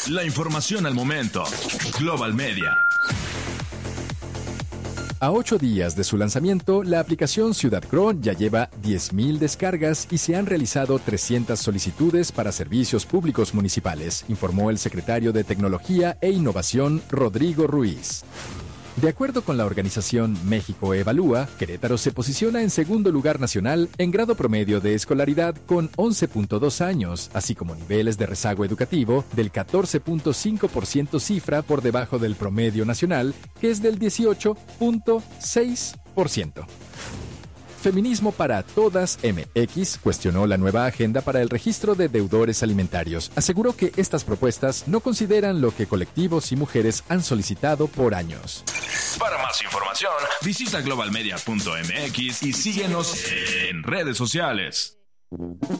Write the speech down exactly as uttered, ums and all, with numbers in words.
La información al momento. Global Media. A ocho días de su lanzamiento, la aplicación Ciudad Cro ya lleva diez mil descargas y se han realizado trescientas solicitudes para servicios públicos municipales, informó el secretario de Tecnología e Innovación, Rodrigo Ruiz. De acuerdo con la organización México Evalúa, Querétaro se posiciona en segundo lugar nacional en grado promedio de escolaridad con once punto dos años, así como niveles de rezago educativo del catorce punto cinco por ciento, cifra por debajo del promedio nacional, que es del dieciocho punto seis por ciento. Feminismo para Todas M X cuestionó la nueva agenda para el registro de deudores alimentarios. Aseguró que estas propuestas no consideran lo que colectivos y mujeres han solicitado por años. Para más información, visita global media punto m x y síguenos en redes sociales.